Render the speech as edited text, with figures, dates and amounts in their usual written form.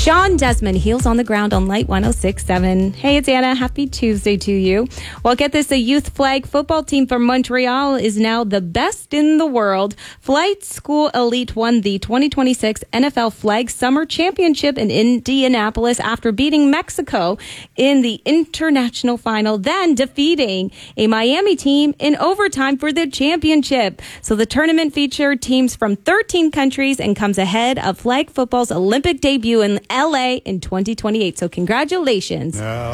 Sean Desmond, Heels on the Ground on Light 106.7. Hey, it's Anna. Happy Tuesday to you. Well, get this. A youth flag football team from Montreal is now the best in the world. Flight School Elite won the 2026 NFL Flag Summer Championship in Indianapolis after beating Mexico in the international final, then defeating a Miami team in overtime for the championship. So the tournament featured teams from 13 countries and comes ahead of flag football's Olympic debut in LA in 2028. So congratulations.